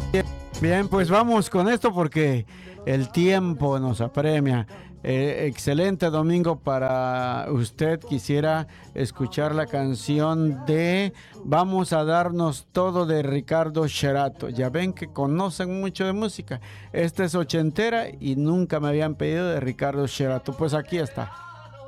Bien, pues vamos con esto porque el tiempo nos apremia. Excelente domingo para usted. Quisiera escuchar la canción de Vamos a darnos todo de Ricardo Sherato. Ya ven que conocen mucho de música. Esta es ochentera y nunca me habían pedido de Ricardo Sherato. Pues aquí está.